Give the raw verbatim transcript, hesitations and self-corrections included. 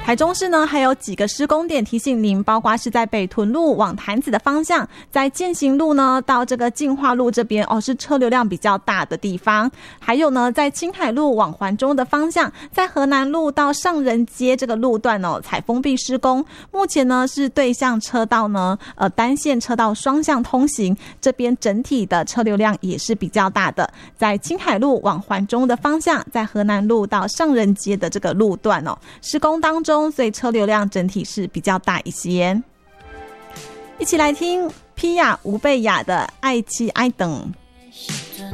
台中市呢还有几个施工点提醒您，包括是在北屯路往潭子的方向，在践行路呢到这个进化路这边哦，是车流量比较大的地方。还有呢，在青海路往环中的方向，在河南路到上人街这个路段哦，采封闭施工，目前呢是对向车道呢呃单线车道双向通行，这边整体的车流量也是比较大的。在青海路往环中的方向，在河南路到上人街的这个路段哦，施工当中，所以车流量整体是比较大一些。一起来听皮亚吴贝雅的爱妻爱等。